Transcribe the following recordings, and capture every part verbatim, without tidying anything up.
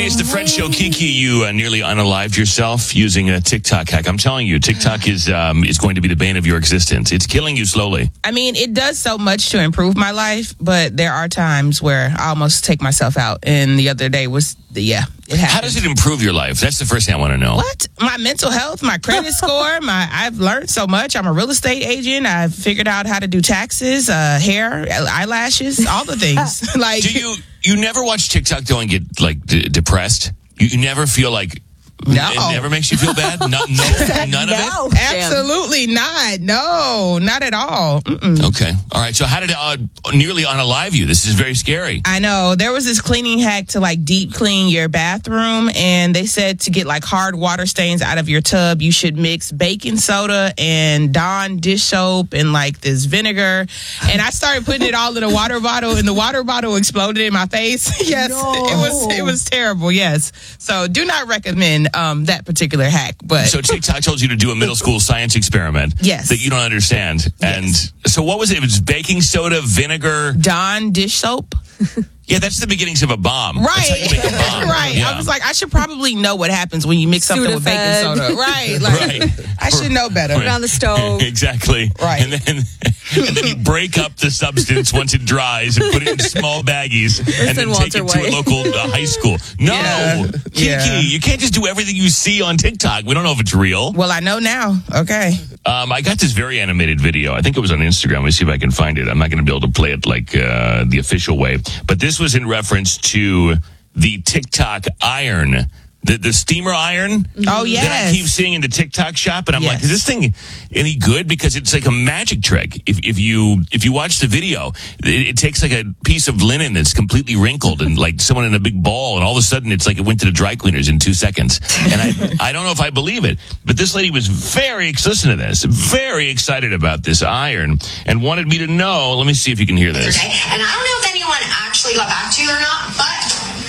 Hey, it's the Fred Show. Kiki, you uh, nearly unalived yourself using a TikTok hack. I'm telling you, TikTok is um, is going to be the bane of your existence. It's killing you slowly. I mean, it does so much to improve my life, but there are times where I almost take myself out. And the other day was, yeah, it happened. How does it improve your life? That's the first thing I want to know. What? My mental health, my credit score, my I've learned so much. I'm a real estate agent. I've figured out how to do taxes, uh, hair, eyelashes, all the things. Like, do you you never watch TikTok though and get like d- depressed? You, you never feel like no. It never makes you feel bad? No, no, none of No. it? Absolutely not. No, not at all. Mm-mm. Okay. All right. So how did it uh, nearly unalive you? This is very scary. I know. There was this cleaning hack to like deep clean your bathroom, and they said to get like hard water stains out of your tub, you should mix baking soda and Dawn dish soap and like this vinegar. And I started putting it all in a water bottle, and the water bottle exploded in my face. Yes, No. it was it was terrible. Yes. So do not recommend um, that particular hack. But So TikTok told you to do a middle school science experiment. Yes. That you don't understand. And Yes. so what was it? It was baking soda, vinegar. Dawn dish soap. Yeah, that's the beginnings of a bomb. That's how Right. you make a bomb. Right. Yeah. I was like, I should probably know what happens when you mix something with baking Sudafed. soda. Right. Like, Right. I should know better. Put it on the stove. Exactly. Right. And then and then you break up the substance once it dries and put it in small baggies and then take Walter it to a White. local uh, high school. No. Yeah. Kiki, Yeah. you can't just do everything you see on TikTok. We don't know if it's real. Well, I know now. Okay. Um, I got this very animated video. I think it was on Instagram. Let me see if I can find it. I'm not going to be able to play it like uh, the official way. But this was in reference to the TikTok iron, the, the steamer iron. Oh, That I yes. keep seeing in the TikTok shop. And I'm like, Yes. is this thing any good? Because it's like a magic trick. If, if you if you watch the video, it, it takes like a piece of linen that's completely wrinkled and like someone in a big ball. And all of a sudden, it's like it went to the dry cleaners in two seconds. And I, I don't know if I believe it. But this lady was very, listen to this, very excited about this iron and wanted me to know. Let me see if you can hear this. yesterday, and I don't know if anyone actually got back to you or not, but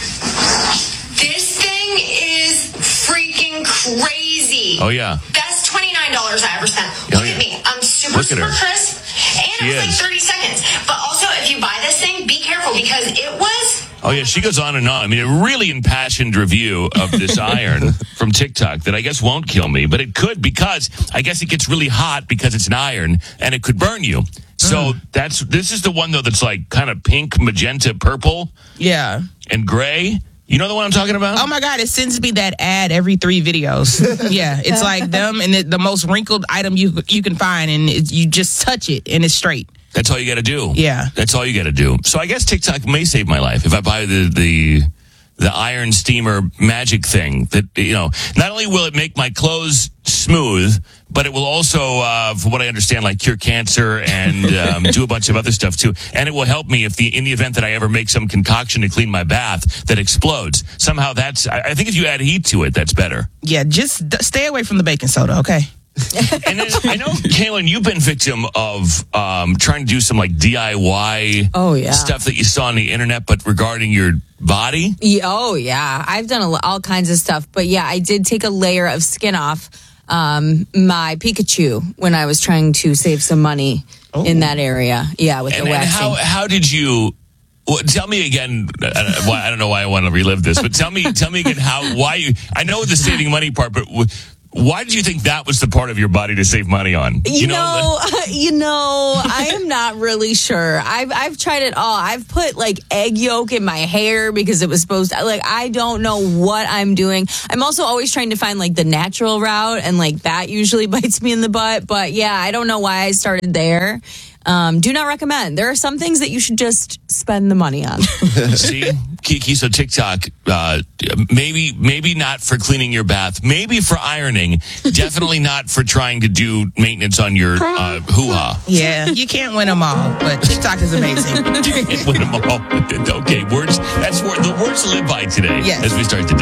this thing is freaking crazy. Oh, yeah. Best twenty-nine dollars I ever spent. Oh, Look yeah. at me. I'm super, Look at super her. crisp. And She it was like is. thirty seconds. But also, if you buy this thing, be careful because it was... Oh, yeah, she goes on and on. I mean, a really impassioned review of this iron from TikTok that I guess won't kill me, but it could because I guess it gets really hot because it's an iron and it could burn you. So that's this is the one, though, that's like kind of pink, magenta, purple, Yeah. and gray. You know the one I'm talking about? Oh my God, it sends me that ad every three videos. Yeah, it's like them and the, the most wrinkled item you you can find, and it, you just touch it and it's straight. That's all you got to do. Yeah. That's all you got to do. So I guess TikTok may save my life if I buy the the the iron steamer magic thing. That, you know, not only will it make my clothes smooth, but it will also, uh, from what I understand, like cure cancer and um, do a bunch of other stuff too. And it will help me if the in the event that I ever make some concoction to clean my bath that explodes. Somehow that's, I, I think if you add heat to it, that's better. Yeah, just d- stay away from the baking soda, okay? And then I know, Kaylin, you've been victim of um, trying to do some like D I Y Oh, yeah. stuff that you saw on the internet, but regarding your body. Yeah, oh, yeah. I've done a, lo- all kinds of stuff. But yeah, I did take a layer of skin off um, my Pikachu when I was trying to save some money in that area. Yeah, with And, the and waxing. how how did you? Well, tell me again. I don't, why, I don't know why I want to relive this, but tell me tell me again how why you. I know the saving money part, but. W- Why did you think that was the part of your body to save money on? You, know, you know, I am not really sure. I've I've tried it all. I've put like egg yolk in my hair because it was supposed to, like, I don't know what I'm doing. I'm also always trying to find like the natural route, and like that usually bites me in the butt. But yeah, I don't know why I started there. Um, do not recommend. There are some things that you should just spend the money on. See, Kiki, so TikTok, uh, maybe maybe not for cleaning your bath, maybe for ironing, definitely not for trying to do maintenance on your uh, hoo-ha. Yeah, you can't win them all, but TikTok is amazing. Win them all. Okay, words, that's word, the words to live by today Yes. as we start the day.